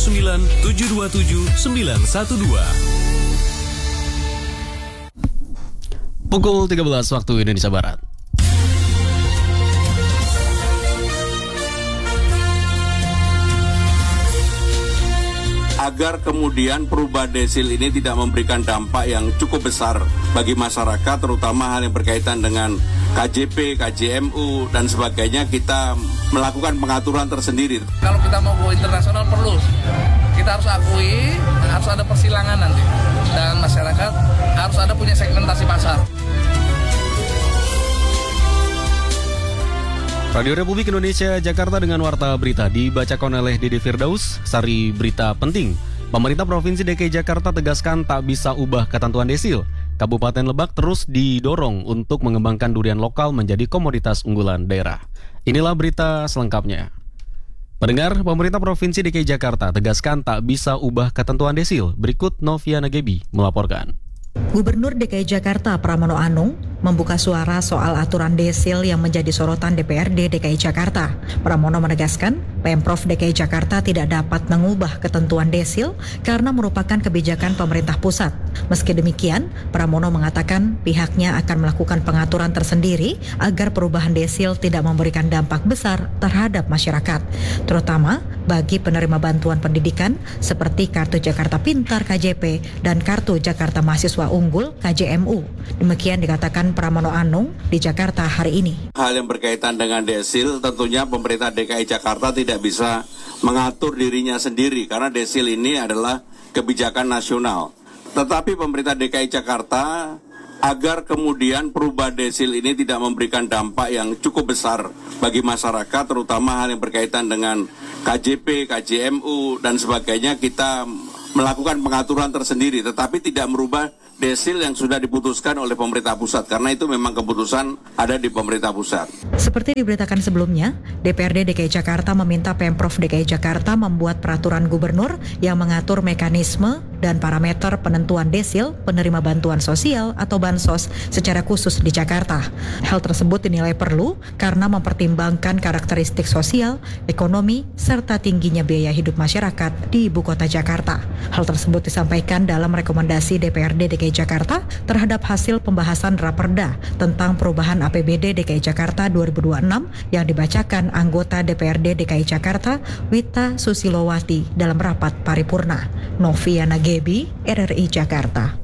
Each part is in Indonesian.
Pukul 13 waktu Indonesia Barat. Agar kemudian perubahan desil ini tidak memberikan dampak yang cukup besar bagi masyarakat, terutama hal yang berkaitan dengan KJP, KJMU, dan sebagainya, kita melakukan pengaturan tersendiri. Kalau kita mau go internasional perlu, kita harus akui, harus ada persilangan nanti. Dan masyarakat harus ada punya segmentasi pasar. Radio Republik Indonesia Jakarta dengan Warta Berita dibacakan oleh Dede Firdaus. Sari berita penting. Pemerintah Provinsi DKI Jakarta tegaskan tak bisa ubah ketentuan desil. Kabupaten Lebak terus didorong untuk mengembangkan durian lokal menjadi komoditas unggulan daerah. Inilah berita selengkapnya. Pendengar, pemerintah Provinsi DKI Jakarta tegaskan tak bisa ubah ketentuan desil. Berikut Noviana Gebi melaporkan. Gubernur DKI Jakarta Pramono Anung membuka suara soal aturan desil yang menjadi sorotan DPRD DKI Jakarta. Pramono menegaskan, Pemprov DKI Jakarta tidak dapat mengubah ketentuan desil karena merupakan kebijakan pemerintah pusat. Meski demikian, Pramono mengatakan pihaknya akan melakukan pengaturan tersendiri agar perubahan desil tidak memberikan dampak besar terhadap masyarakat, terutama bagi penerima bantuan pendidikan seperti Kartu Jakarta Pintar KJP dan Kartu Jakarta Mahasiswa Unggul KJMU. Demikian dikatakan Pramono Anung di Jakarta hari ini. Hal yang berkaitan dengan desil, tentunya pemerintah DKI Jakarta tidak bisa mengatur dirinya sendiri karena desil ini adalah kebijakan nasional. Tetapi pemerintah DKI Jakarta agar kemudian perubahan desil ini tidak memberikan dampak yang cukup besar bagi masyarakat, terutama hal yang berkaitan dengan KJP, KJMU, dan sebagainya, kita melakukan pengaturan tersendiri, tetapi tidak merubah desil yang sudah diputuskan oleh pemerintah pusat, karena itu memang keputusan ada di pemerintah pusat. Seperti diberitakan sebelumnya, DPRD DKI Jakarta meminta Pemprov DKI Jakarta membuat peraturan gubernur yang mengatur mekanisme dan parameter penentuan desil penerima bantuan sosial atau bansos secara khusus di Jakarta. Hal tersebut dinilai perlu karena mempertimbangkan karakteristik sosial, ekonomi, serta tingginya biaya hidup masyarakat di ibu kota Jakarta. Hal tersebut disampaikan dalam rekomendasi DPRD DKI Jakarta terhadap hasil pembahasan Raperda tentang perubahan APBD DKI Jakarta 2026 yang dibacakan anggota DPRD DKI Jakarta Wita Susilowati dalam rapat paripurna. Noviana Gebi, RRI Jakarta.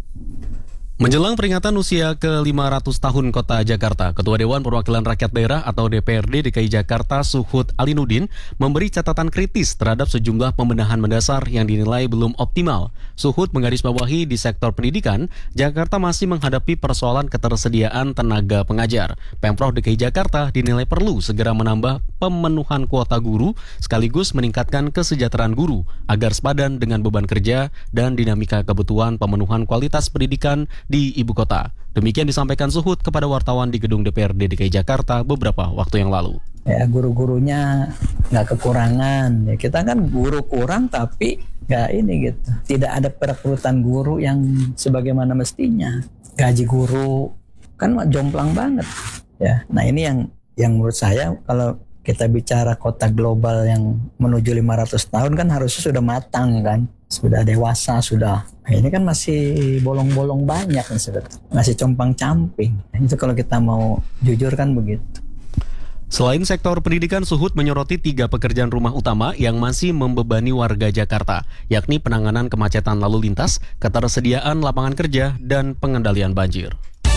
Menjelang peringatan usia ke-500 tahun Kota Jakarta, Ketua Dewan Perwakilan Rakyat Daerah atau DPRD DKI Jakarta Suhud Alinuddin memberi catatan kritis terhadap sejumlah pembenahan mendasar yang dinilai belum optimal. Suhud menggarisbawahi di sektor pendidikan, Jakarta masih menghadapi persoalan ketersediaan tenaga pengajar. Pemprov DKI Jakarta dinilai perlu segera menambah pemenuhan kuota guru sekaligus meningkatkan kesejahteraan guru agar sepadan dengan beban kerja dan dinamika kebutuhan pemenuhan kualitas pendidikan di ibu kota. Demikian disampaikan Suhud kepada wartawan di gedung DPRD DKI Jakarta beberapa waktu yang lalu. Ya, guru-gurunya nggak kekurangan. Ya, kita kan guru kurang tapi nggak ini gitu. Tidak ada perekrutan guru yang sebagaimana mestinya. Gaji guru kan jomplang banget. Ya, nah ini yang menurut saya kalau kita bicara kota global yang menuju 500 tahun kan harusnya sudah matang kan. Sudah dewasa, sudah. Nah, ini kan masih bolong-bolong banyak nih sebetulnya. Masih compang-camping. Itu kalau kita mau jujur kan begitu. Selain sektor pendidikan, Suhud menyoroti 3 pekerjaan rumah utama yang masih membebani warga Jakarta, yakni penanganan kemacetan lalu lintas, ketersediaan lapangan kerja, dan pengendalian banjir.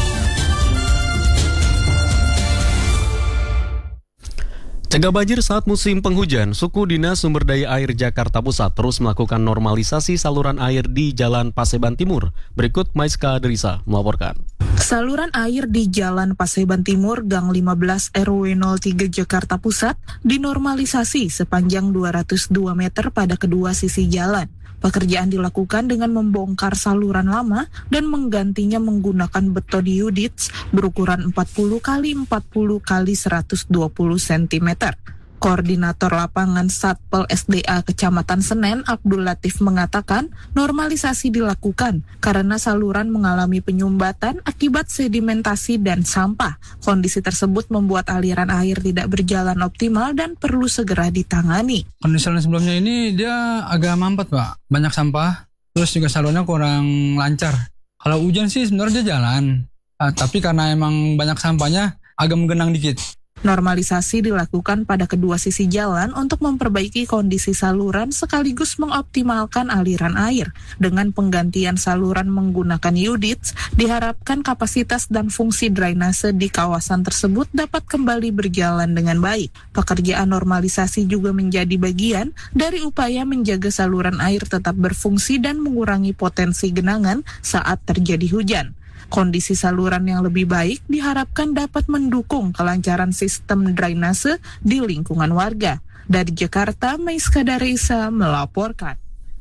Cegah banjir saat musim penghujan, Suku Dinas Sumber Daya Air Jakarta Pusat terus melakukan normalisasi saluran air di Jalan Paseban Timur. Berikut Maiska Derisa melaporkan. Saluran air di Jalan Paseban Timur, Gang 15 RW 03 Jakarta Pusat dinormalisasi sepanjang 202 meter pada kedua sisi jalan. Pekerjaan dilakukan dengan membongkar saluran lama dan menggantinya menggunakan beton Yudits berukuran 40 x 40 x 120 cm. Koordinator Lapangan Satpol SDA Kecamatan Senen, Abdul Latif mengatakan normalisasi dilakukan karena saluran mengalami penyumbatan akibat sedimentasi dan sampah. Kondisi tersebut membuat aliran air tidak berjalan optimal dan perlu segera ditangani. Kondisi sebelumnya ini dia agak mampet, Pak. Banyak sampah, terus juga salurannya kurang lancar. Kalau hujan sih sebenarnya dia jalan, tapi karena emang banyak sampahnya agak menggenang dikit. Normalisasi dilakukan pada kedua sisi jalan untuk memperbaiki kondisi saluran sekaligus mengoptimalkan aliran air. Dengan penggantian saluran menggunakan UDITS, diharapkan kapasitas dan fungsi drainase di kawasan tersebut dapat kembali berjalan dengan baik. Pekerjaan normalisasi juga menjadi bagian dari upaya menjaga saluran air tetap berfungsi dan mengurangi potensi genangan saat terjadi hujan. Kondisi saluran yang lebih baik diharapkan dapat mendukung kelancaran sistem drainase di lingkungan warga. Dari Jakarta, Maiska Darisa melaporkan.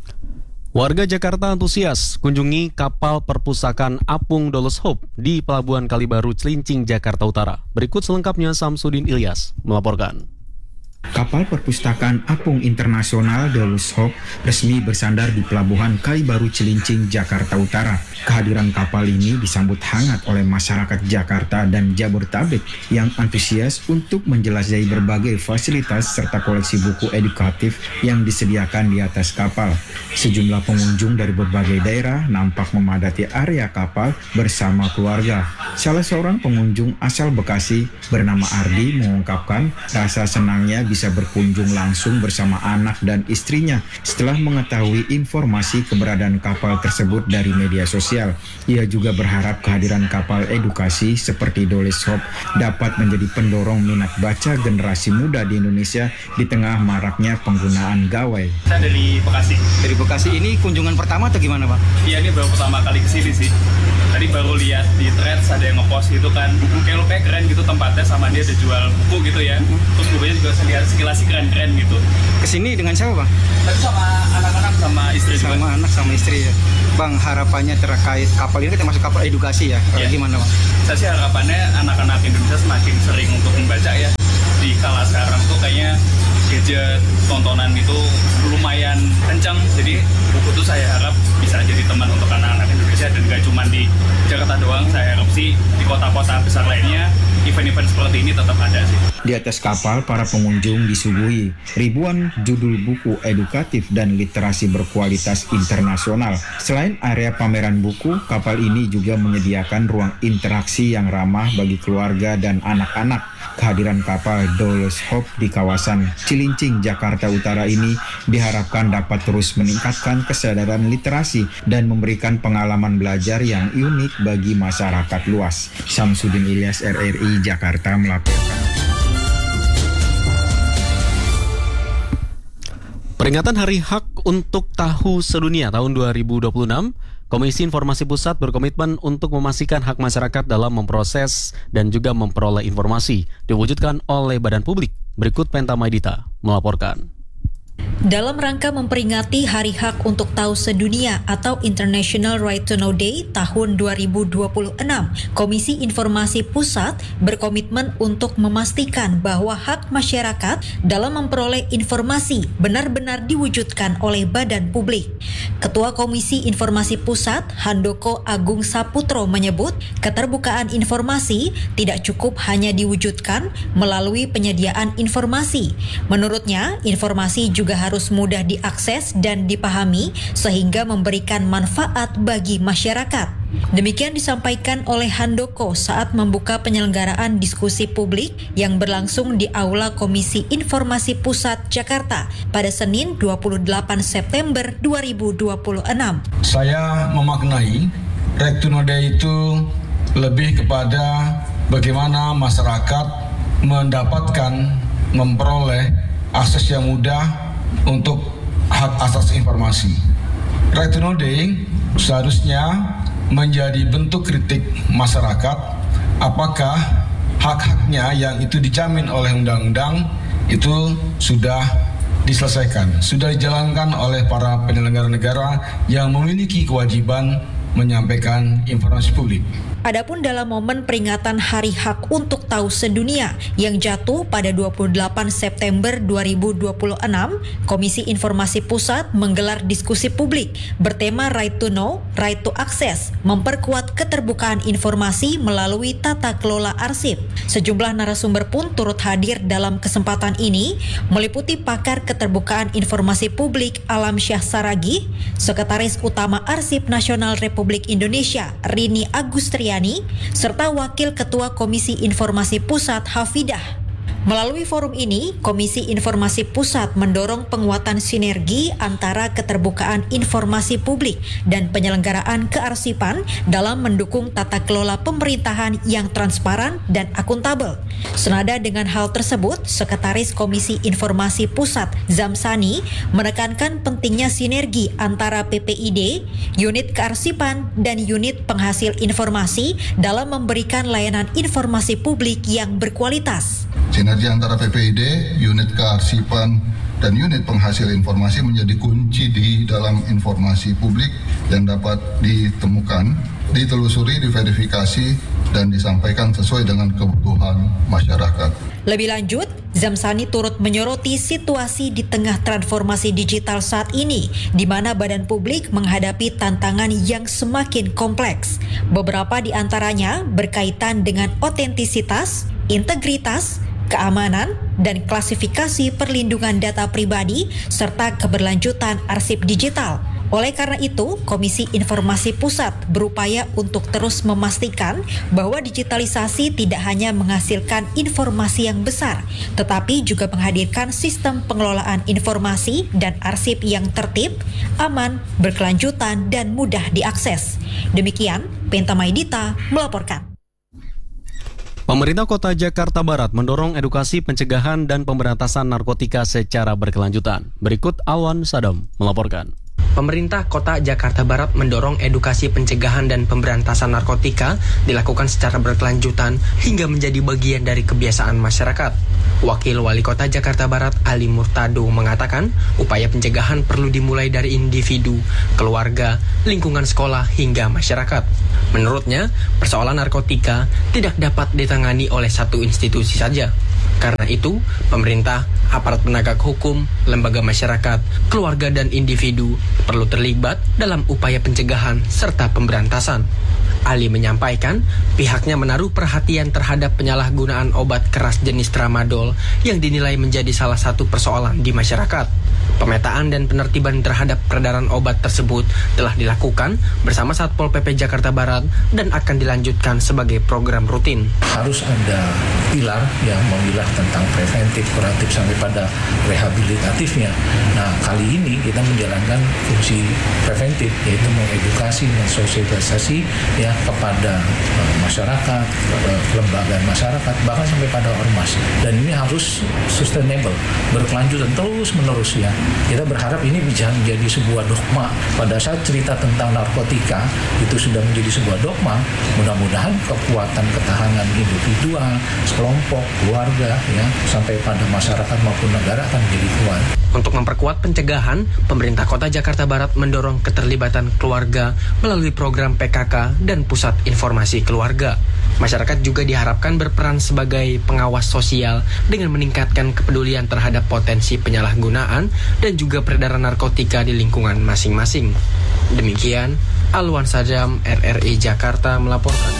Warga Jakarta antusias kunjungi kapal perpustakaan Apung Dolos Hope di Pelabuhan Kalibaru, Cilincing, Jakarta Utara. Berikut selengkapnya Samsudin Ilyas melaporkan. Kapal perpustakaan Apung Internasional Dolos Hope resmi bersandar di Pelabuhan Kalibaru, Cilincing, Jakarta Utara. Kehadiran kapal ini disambut hangat oleh masyarakat Jakarta dan Jabodetabek yang antusias untuk menjelajahi berbagai fasilitas serta koleksi buku edukatif yang disediakan di atas kapal. Sejumlah pengunjung dari berbagai daerah nampak memadati area kapal bersama keluarga. Salah seorang pengunjung asal Bekasi bernama Ardi mengungkapkan rasa senangnya bisa berkunjung langsung bersama anak dan istrinya setelah mengetahui informasi keberadaan kapal tersebut dari media sosial. Ia juga berharap kehadiran kapal edukasi seperti Dolos Hope dapat menjadi pendorong minat baca generasi muda di Indonesia di tengah maraknya penggunaan gawai. Saya dari Bekasi. Dari Bekasi, ini kunjungan pertama atau gimana, Pak? Iya, ini baru pertama kali kesini sih. Tadi baru lihat di Threads ada yang ngepost gitu kan. Kayak keren gitu tempatnya, sama dia ada jual buku gitu ya. Terus bukunya juga saya lihat sekilas sih keren-keren gitu. Kesini dengan siapa, Bang? Tadi sama anak-anak sama istri juga. Sama anak sama istri ya. Bang, harapannya terkait kapal ini kan termasuk kapal edukasi ya? Yeah. Gimana, Bang? Saya sih harapannya anak-anak Indonesia semakin sering untuk membaca ya. Di kala sekarang tuh kayaknya gadget, tontonan itu lumayan kencang. Jadi buku tuh saya harap bisa jadi teman untuk anak-anak Indonesia dan gak cuma di Jakarta doang. Saya harap sih di kota-kota besar lainnya event-event seperti ini tetap ada sih. Di atas kapal, para pengunjung disuguhi ribuan judul buku edukatif dan literasi berkualitas internasional. Selain area pameran buku, kapal ini juga menyediakan ruang interaksi yang ramah bagi keluarga dan anak-anak. Kehadiran kapal Dolos Hope di kawasan Cilincing, Jakarta Utara ini diharapkan dapat terus meningkatkan kesadaran literasi dan memberikan pengalaman belajar yang unik bagi masyarakat luas. Samsudin Ilyas, RRI Jakarta melaporkan. Peringatan Hari Hak untuk Tahu Sedunia tahun 2026, Komisi Informasi Pusat berkomitmen untuk memastikan hak masyarakat dalam memproses dan juga memperoleh informasi diwujudkan oleh badan publik. Berikut Penta Maidita melaporkan. Dalam rangka memperingati Hari Hak untuk Tahu Sedunia atau International Right to Know Day tahun 2026, Komisi Informasi Pusat berkomitmen untuk memastikan bahwa hak masyarakat dalam memperoleh informasi benar-benar diwujudkan oleh badan publik. Ketua Komisi Informasi Pusat, Handoko Agung Saputro menyebut, keterbukaan informasi tidak cukup hanya diwujudkan melalui penyediaan informasi. Menurutnya, informasi juga harus mudah diakses dan dipahami sehingga memberikan manfaat bagi masyarakat. Demikian disampaikan oleh Handoko saat membuka penyelenggaraan diskusi publik yang berlangsung di Aula Komisi Informasi Pusat Jakarta pada Senin 28 September 2026. Saya memaknai Right to Know Day itu lebih kepada bagaimana masyarakat mendapatkan, memperoleh akses yang mudah untuk hak asas informasi. Right to Know Day seharusnya menjadi bentuk kritik masyarakat apakah hak-haknya yang itu dijamin oleh undang-undang itu sudah diselesaikan, sudah dijalankan oleh para penyelenggara negara yang memiliki kewajiban menyampaikan informasi publik. Adapun dalam momen peringatan Hari Hak untuk Tahu Sedunia yang jatuh pada 28 September 2026, Komisi Informasi Pusat menggelar diskusi publik bertema Right to Know, Right to Access, memperkuat keterbukaan informasi melalui tata kelola arsip. Sejumlah narasumber pun turut hadir dalam kesempatan ini, meliputi pakar keterbukaan informasi publik Alam Syah Saragih, Sekretaris Utama Arsip Nasional Republik Indonesia Rini Agustriani, serta Wakil Ketua Komisi Informasi Pusat Hafidah. Melalui forum ini, Komisi Informasi Pusat mendorong penguatan sinergi antara keterbukaan informasi publik dan penyelenggaraan kearsipan dalam mendukung tata kelola pemerintahan yang transparan dan akuntabel. Senada dengan hal tersebut, Sekretaris Komisi Informasi Pusat Zamsani menekankan pentingnya sinergi antara PPID, unit kearsipan, dan unit penghasil informasi dalam memberikan layanan informasi publik yang berkualitas. Sinergi antara PPID, unit kearsipan, dan unit penghasil informasi menjadi kunci di dalam informasi publik yang dapat ditemukan, ditelusuri, diverifikasi, dan disampaikan sesuai dengan kebutuhan masyarakat. Lebih lanjut, Zamsani turut menyoroti situasi di tengah transformasi digital saat ini, di mana badan publik menghadapi tantangan yang semakin kompleks. Beberapa di antaranya berkaitan dengan otentisitas, integritas, keamanan, dan klasifikasi perlindungan data pribadi, serta keberlanjutan arsip digital. Oleh karena itu, Komisi Informasi Pusat berupaya untuk terus memastikan bahwa digitalisasi tidak hanya menghasilkan informasi yang besar, tetapi juga menghadirkan sistem pengelolaan informasi dan arsip yang tertib, aman, berkelanjutan, dan mudah diakses. Demikian, Penta Maidita melaporkan. Pemerintah Kota Jakarta Barat mendorong edukasi pencegahan dan pemberantasan narkotika secara berkelanjutan. Berikut Alwan Sadam melaporkan. Pemerintah Kota Jakarta Barat mendorong edukasi pencegahan dan pemberantasan narkotika dilakukan secara berkelanjutan hingga menjadi bagian dari kebiasaan masyarakat. Wakil Wali Kota Jakarta Barat Ali Murtado mengatakan, upaya pencegahan perlu dimulai dari individu, keluarga, lingkungan sekolah hingga masyarakat. Menurutnya, persoalan narkotika tidak dapat ditangani oleh satu institusi saja. Karena itu, pemerintah, aparat penegak hukum, lembaga masyarakat, keluarga dan individu perlu terlibat dalam upaya pencegahan serta pemberantasan. Ali menyampaikan pihaknya menaruh perhatian terhadap penyalahgunaan obat keras jenis tramadol yang dinilai menjadi salah satu persoalan di masyarakat. Pemetaan dan penertiban terhadap peredaran obat tersebut telah dilakukan bersama Satpol PP Jakarta Barat dan akan dilanjutkan sebagai program rutin. Harus ada pilar yang memilah tentang preventif, kuratif sampai pada rehabilitatifnya. Nah, kali ini kita menjalankan fungsi preventif, yaitu mengedukasi, mensosialisasi ya kepada masyarakat, lembaga masyarakat, bahkan sampai pada ormas. Dan ini harus sustainable, berkelanjutan terus-menerus ya. Kita berharap ini bisa menjadi sebuah dogma. Pada saat cerita tentang narkotika itu sudah menjadi sebuah dogma, mudah-mudahan kekuatan ketahanan individual, kelompok, keluarga ya, sampai pada masyarakat maupun negara akan menjadi kuat. Untuk memperkuat pencegahan, pemerintah Kota Jakarta Barat mendorong keterlibatan keluarga melalui program PKK dan Pusat Informasi Keluarga. Masyarakat juga diharapkan berperan sebagai pengawas sosial dengan meningkatkan kepedulian terhadap potensi penyalahgunaan dan juga peredaran narkotika di lingkungan masing-masing. Demikian, Alwan Sadam, RRI Jakarta melaporkan.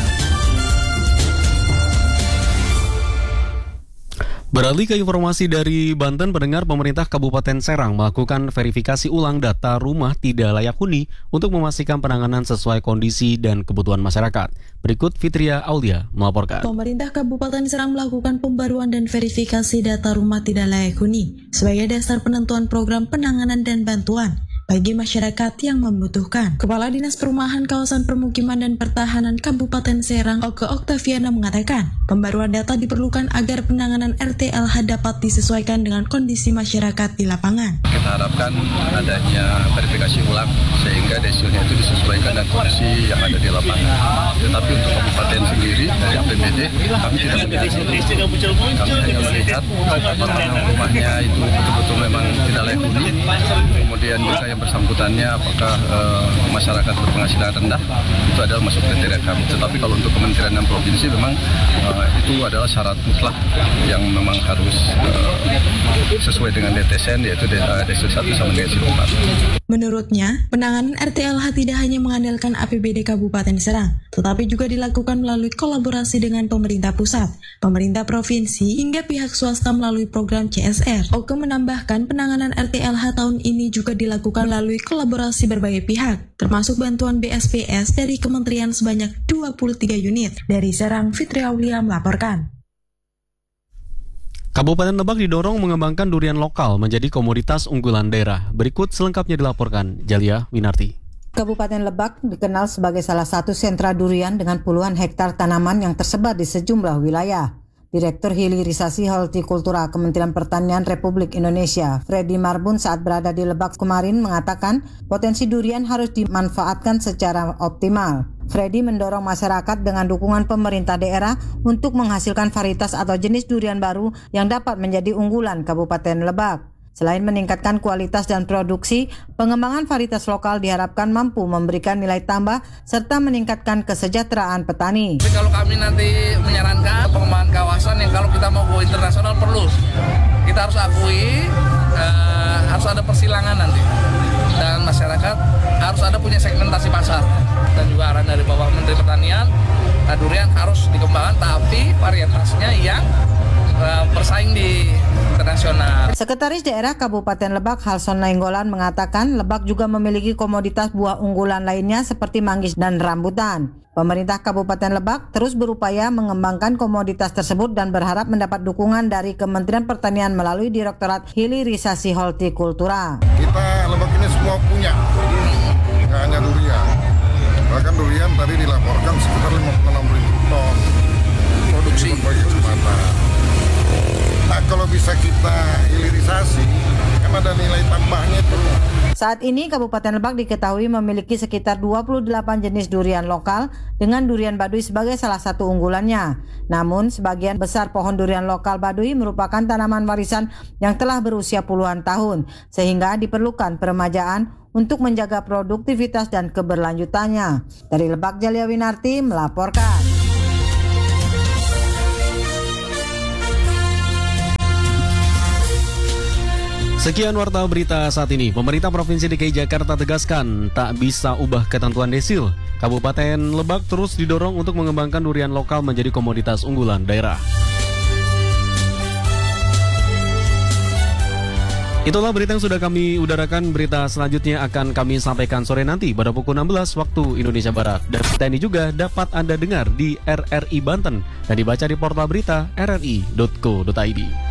Beralih ke informasi dari Banten, pendengar, pemerintah Kabupaten Serang melakukan verifikasi ulang data rumah tidak layak huni untuk memastikan penanganan sesuai kondisi dan kebutuhan masyarakat. Berikut Fitria Aulia melaporkan. Pemerintah Kabupaten Serang melakukan pembaruan dan verifikasi data rumah tidak layak huni sebagai dasar penentuan program penanganan dan bantuan bagi masyarakat yang membutuhkan. Kepala Dinas Perumahan Kawasan Permukiman dan Pertahanan Kabupaten Serang, Oke Oktaviana mengatakan, pembaruan data diperlukan agar penanganan RTLH dapat disesuaikan dengan kondisi masyarakat di lapangan. Kita harapkan adanya verifikasi ulang sehingga desilnya itu disesuaikan dengan kondisi yang ada di lapangan. Tetapi untuk kabupaten sendiri dari APBD kami tidak mendeteksi. Kami hanya melihat apakah rumahnya itu betul-betul memang tidak layak huni, kemudian juga yang bersangkutannya apakah masyarakat berpenghasilan rendah, itu adalah masuk kriteria kami. Tetapi kalau untuk kementerian dan provinsi memang itu adalah syarat mutlak yang memang harus sesuai dengan DTSN, yaitu Desil 1 sama Desil 4. Menurutnya, penanganan RTLH tidak hanya mengandalkan APBD Kabupaten Serang, tetapi juga dilakukan melalui kolaborasi dengan pemerintah pusat, pemerintah provinsi, hingga pihak swasta melalui program CSR. Oke menambahkan penanganan RTLH tahun ini juga dilakukan melalui kolaborasi berbagai pihak, termasuk bantuan BSPS dari kementerian sebanyak 23 unit. Dari Serang, Fitri Aulia melaporkan. Kabupaten Lebak didorong mengembangkan durian lokal menjadi komoditas unggulan daerah. Berikut selengkapnya dilaporkan Jalia Winarti. Kabupaten Lebak dikenal sebagai salah satu sentra durian dengan puluhan hektar tanaman yang tersebar di sejumlah wilayah. Direktur Hilirisasi Hortikultura Kementerian Pertanian Republik Indonesia, Freddy Marbun, saat berada di Lebak kemarin mengatakan potensi durian harus dimanfaatkan secara optimal. Freddy mendorong masyarakat dengan dukungan pemerintah daerah untuk menghasilkan varietas atau jenis durian baru yang dapat menjadi unggulan Kabupaten Lebak. Selain meningkatkan kualitas dan produksi, pengembangan varietas lokal diharapkan mampu memberikan nilai tambah serta meningkatkan kesejahteraan petani. Tapi kalau kami nanti menyarankan pengembangan kawasan yang kalau kita mau go internasional perlu, kita harus akui harus ada persilangan nanti. Dan masyarakat harus ada punya segmentasi pasar. Dan juga arahan dari Bapak Menteri Pertanian, durian harus dikembangkan tapi varietasnya yang bersaing di internasional. Sekretaris Daerah Kabupaten Lebak Halson Nainggolan mengatakan Lebak juga memiliki komoditas buah unggulan lainnya seperti manggis dan rambutan. Pemerintah Kabupaten Lebak terus berupaya mengembangkan komoditas tersebut dan berharap mendapat dukungan dari Kementerian Pertanian melalui Direktorat Hilirisasi Hortikultura. Kita Lebak ini semua punya, nggak hanya durian. Bahkan durian tadi dilaporkan sekitar 56.000 ton produksi berbagai kesempatan. Nah, kalau bisa kita hilirisasi, kan ada nilai tambahnya itu. Saat ini Kabupaten Lebak diketahui memiliki sekitar 28 jenis durian lokal dengan durian Baduy sebagai salah satu unggulannya. Namun sebagian besar pohon durian lokal Baduy merupakan tanaman warisan yang telah berusia puluhan tahun, sehingga diperlukan peremajaan untuk menjaga produktivitas dan keberlanjutannya. Dari Lebak, Jalia Winarti melaporkan. Sekian warta berita saat ini. Pemerintah Provinsi DKI Jakarta tegaskan tak bisa ubah ketentuan desil. Kabupaten Lebak terus didorong untuk mengembangkan durian lokal menjadi komoditas unggulan daerah. Itulah berita yang sudah kami udarakan. Berita selanjutnya akan kami sampaikan sore nanti pada pukul 16 waktu Indonesia Barat. Dan berita ini juga dapat Anda dengar di RRI Banten dan dibaca di portal berita rri.co.id.